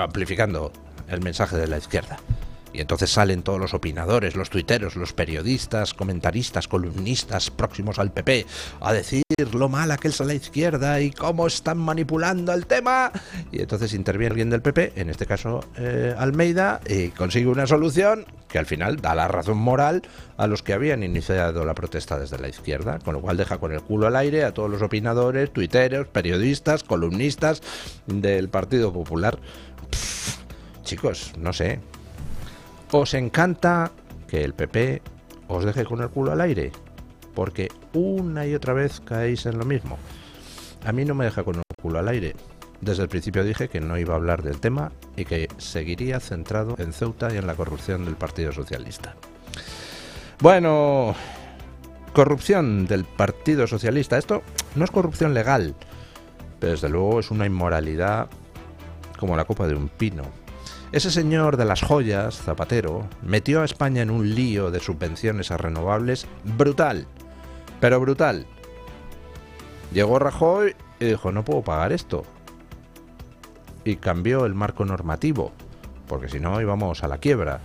pero amplificando el mensaje de la izquierda. Y entonces salen todos los opinadores, los tuiteros, los periodistas, comentaristas, columnistas próximos al PP a decir lo mala que es la izquierda y cómo están manipulando el tema. Y entonces interviene alguien del PP, en este caso Almeida, y consigue una solución que al final da la razón moral a los que habían iniciado la protesta desde la izquierda, con lo cual deja con el culo al aire a todos los opinadores, tuiteros, periodistas, columnistas del Partido Popular. Chicos, no sé. ¿Os encanta que el PP os deje con el culo al aire? Porque una y otra vez caéis en lo mismo. A mí no me deja con el culo al aire. Desde el principio dije que no iba a hablar del tema y que seguiría centrado en Ceuta y en la corrupción del Partido Socialista. Bueno, corrupción del Partido Socialista. Esto no es corrupción legal, pero desde luego es una inmoralidad como la copa de un pino. Ese señor de las joyas, Zapatero, metió a España en un lío de subvenciones a renovables brutal, pero brutal. Llegó Rajoy y dijo, no puedo pagar esto. Y cambió el marco normativo, porque si no íbamos a la quiebra.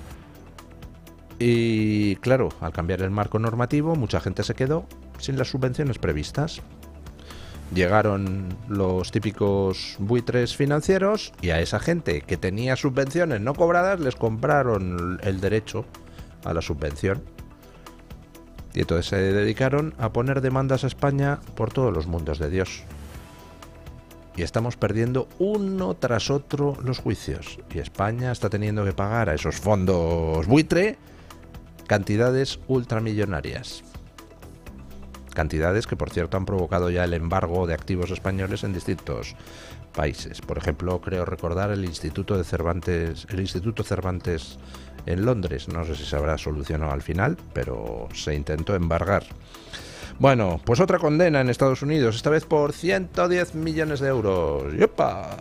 Y claro, al cambiar el marco normativo, mucha gente se quedó sin las subvenciones previstas. Llegaron los típicos buitres financieros y a esa gente que tenía subvenciones no cobradas les compraron el derecho a la subvención. Y entonces se dedicaron a poner demandas a España por todos los mundos de Dios. Y estamos perdiendo uno tras otro los juicios. Y España está teniendo que pagar a esos fondos buitre cantidades ultramillonarias. Cantidades que, por cierto, han provocado ya el embargo de activos españoles en distintos países. Por ejemplo, creo recordar el Instituto Cervantes en Londres. No sé si se habrá solucionado al final, pero se intentó embargar. Bueno, pues otra condena en Estados Unidos, esta vez por 110 millones de euros. ¡Yepa!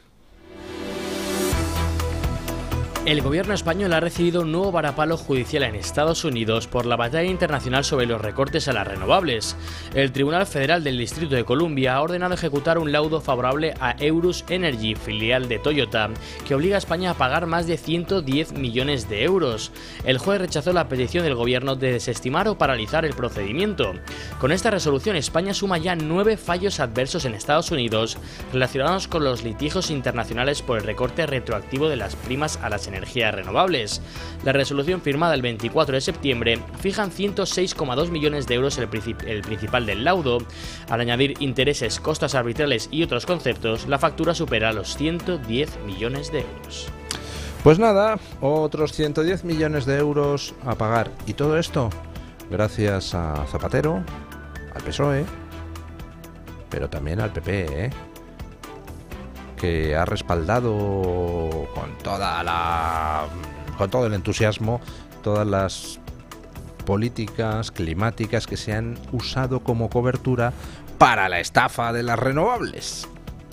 El gobierno español ha recibido un nuevo varapalo judicial en Estados Unidos por la batalla internacional sobre los recortes a las renovables. El Tribunal Federal del Distrito de Columbia ha ordenado ejecutar un laudo favorable a Eurus Energy, filial de Toyota, que obliga a España a pagar más de 110 millones de euros. El juez rechazó la petición del gobierno de desestimar o paralizar el procedimiento. Con esta resolución, España suma ya 9 fallos adversos en Estados Unidos relacionados con los litigios internacionales por el recorte retroactivo de las primas a las energías renovables. La resolución firmada el 24 de septiembre fija en 106,2 millones de euros el principal del laudo. Al añadir intereses, costas arbitrales y otros conceptos, la factura supera los 110 millones de euros. Pues nada, otros 110 millones de euros a pagar. Y todo esto gracias a Zapatero, al PSOE, pero también al PP, que ha respaldado con todo el entusiasmo todas las políticas climáticas que se han usado como cobertura para la estafa de las renovables.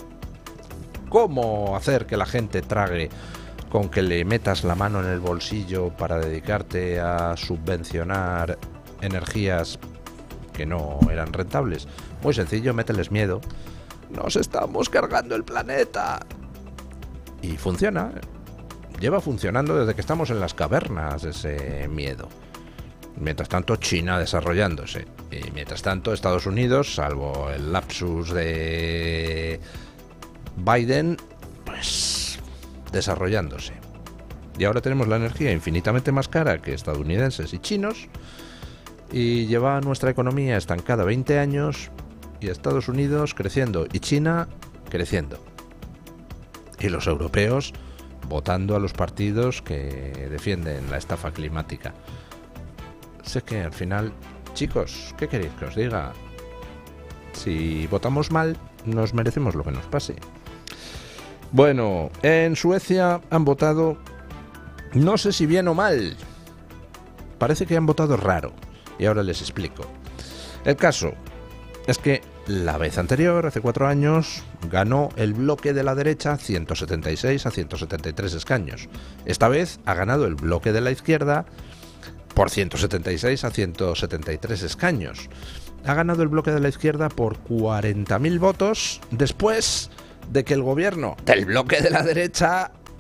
¿Cómo hacer que la gente trague con que le metas la mano en el bolsillo para dedicarte a subvencionar energías que no eran rentables? Muy sencillo, mételes miedo. ¡Nos estamos cargando el planeta! Y funciona. Lleva funcionando desde que estamos en las cavernas ese miedo. Mientras tanto, China desarrollándose. Y mientras tanto, Estados Unidos, salvo el lapsus de Biden, pues desarrollándose. Y ahora tenemos la energía infinitamente más cara que estadounidenses y chinos. Y lleva nuestra economía estancada 20 años... y Estados Unidos creciendo y China creciendo. Y los europeos votando a los partidos que defienden la estafa climática. Sé que al final, chicos, ¿qué queréis que os diga? Si votamos mal, nos merecemos lo que nos pase. Bueno, en Suecia han votado, no sé si bien o mal. Parece que han votado raro. Y ahora les explico. El caso es que la vez anterior, hace 4 años, ganó el bloque de la derecha 176 a 173 escaños. Esta vez ha ganado el bloque de la izquierda por 176 a 173 escaños. Ha ganado el bloque de la izquierda por 40.000 votos después de que el gobierno del bloque de la derecha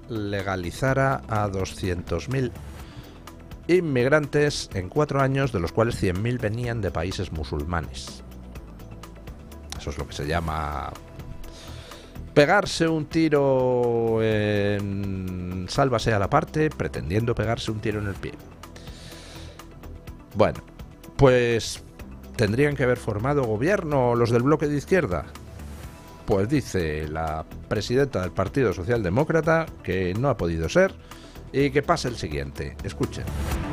legalizara a 200.000 inmigrantes en 4 años, de los cuales 100.000 venían de países musulmanes. Eso es lo que se llama pegarse un tiro en sálvase a la parte, pretendiendo pegarse un tiro en el pie. Bueno, pues ¿tendrían que haber formado gobierno los del bloque de izquierda? Pues dice la presidenta del Partido Socialdemócrata que no ha podido ser y que pase el siguiente. Escuchen.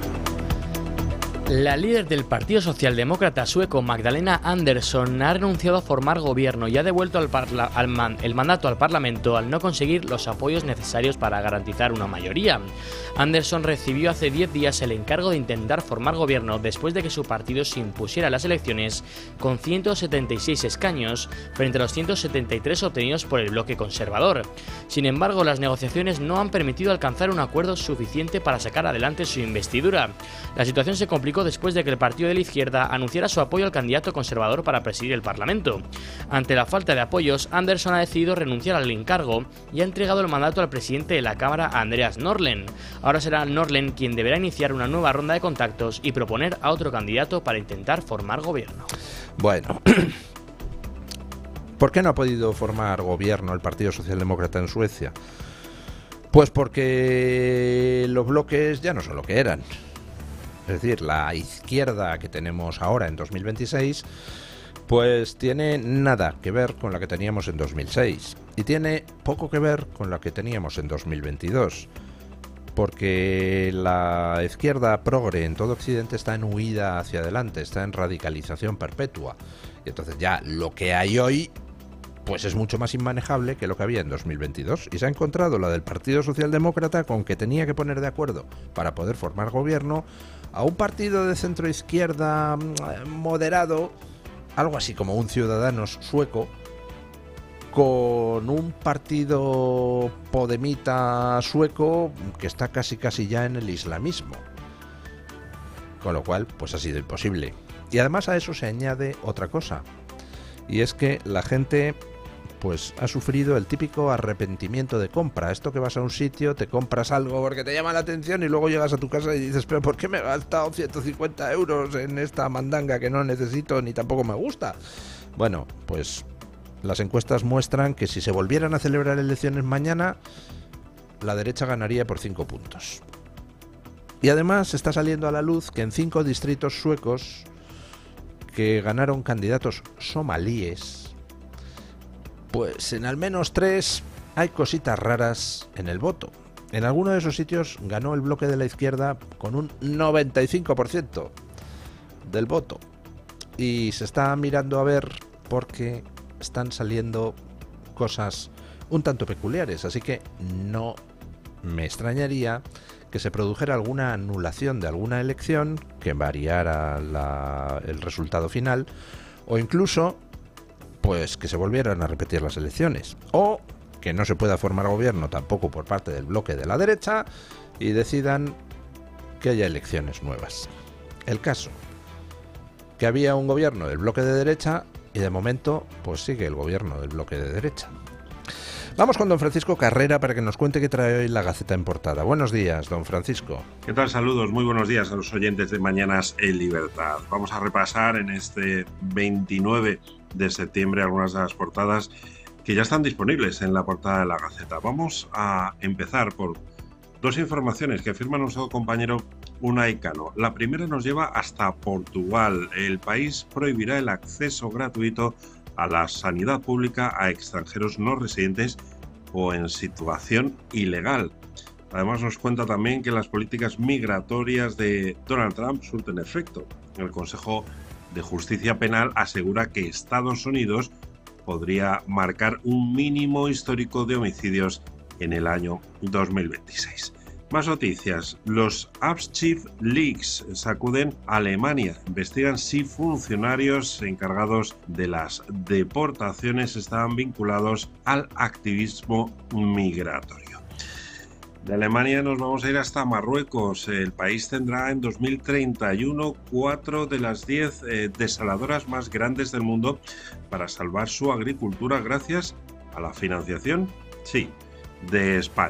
La líder del Partido Socialdemócrata sueco, Magdalena Andersson, ha renunciado a formar gobierno y ha devuelto el mandato al Parlamento al no conseguir los apoyos necesarios para garantizar una mayoría. Andersson recibió hace 10 días el encargo de intentar formar gobierno después de que su partido se impusiera a las elecciones con 176 escaños frente a los 173 obtenidos por el bloque conservador. Sin embargo, las negociaciones no han permitido alcanzar un acuerdo suficiente para sacar adelante su investidura. La situación se complicó después de que el partido de la izquierda anunciara su apoyo al candidato conservador para presidir el Parlamento. Ante la falta de apoyos, Andersson ha decidido renunciar al encargo y ha entregado el mandato al presidente de la Cámara, Andreas Norlén. Ahora será Norlén quien deberá iniciar una nueva ronda de contactos y proponer a otro candidato para intentar formar gobierno. Bueno, ¿por qué no ha podido formar gobierno el Partido Socialdemócrata en Suecia? Pues porque los bloques ya no son lo que eran. Es decir, la izquierda que tenemos ahora en 2026, pues tiene nada que ver con la que teníamos en 2006 y tiene poco que ver con la que teníamos en 2022, porque la izquierda progre en todo Occidente está en huida hacia adelante, está en radicalización perpetua, y entonces ya lo que hay hoy pues es mucho más inmanejable que lo que había en 2022, y se ha encontrado la del Partido Socialdemócrata con que tenía que poner de acuerdo para poder formar gobierno a un partido de centro izquierda moderado, algo así como un Ciudadanos sueco, con un partido podemita sueco que está casi ya en el islamismo, con lo cual pues ha sido imposible. Y además a eso se añade otra cosa, y es que la gente pues ha sufrido el típico arrepentimiento de compra. Esto que vas a un sitio, te compras algo porque te llama la atención y luego llegas a tu casa y dices, pero ¿por qué me he gastado 150 euros en esta mandanga que no necesito ni tampoco me gusta? Bueno, pues las encuestas muestran que si se volvieran a celebrar elecciones mañana, la derecha ganaría por 5 puntos. Y además está saliendo a la luz que en 5 distritos suecos que ganaron candidatos somalíes, pues en al menos 3 hay cositas raras en el voto. En alguno de esos sitios ganó el bloque de la izquierda con un 95% del voto. Y se está mirando a ver porque están saliendo cosas un tanto peculiares. Así que no me extrañaría que se produjera alguna anulación de alguna elección que variara el resultado final, o incluso pues que se volvieran a repetir las elecciones, o que no se pueda formar gobierno tampoco por parte del bloque de la derecha y decidan que haya elecciones nuevas. El caso, que había un gobierno del bloque de derecha y de momento pues sigue el gobierno del bloque de derecha. Vamos con don Francisco Carrera para que nos cuente qué trae hoy la Gaceta en portada. Buenos días, don Francisco. ¿Qué tal? Saludos, muy buenos días a los oyentes de Mañanas en Libertad. Vamos a repasar en este 29 de septiembre algunas de las portadas que ya están disponibles en la portada de la Gaceta. Vamos a empezar por 2 informaciones que firma nuestro compañero Unai Cano. La primera nos lleva hasta Portugal. El país prohibirá el acceso gratuito a la sanidad pública a extranjeros no residentes o en situación ilegal. Además nos cuenta también que las políticas migratorias de Donald Trump surten efecto. El Consejo de Justicia Penal asegura que Estados Unidos podría marcar un mínimo histórico de homicidios en el año 2026. Más noticias. Los Abschied Leaks sacuden a Alemania. Investigan si funcionarios encargados de las deportaciones estaban vinculados al activismo migratorio. De Alemania nos vamos a ir hasta Marruecos. El país tendrá en 2031 4 de las 10 desaladoras más grandes del mundo para salvar su agricultura gracias a la financiación, sí, de España.